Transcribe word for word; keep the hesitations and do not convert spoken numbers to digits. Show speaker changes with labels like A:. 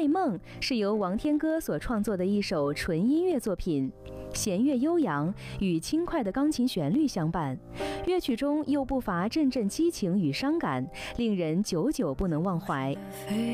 A: 妹梦》是由王天歌所创作的一首纯音乐作品，弦乐悠扬，与轻快的钢琴旋律相伴，乐曲中又不乏阵阵激情与伤感，令人久久不能忘怀。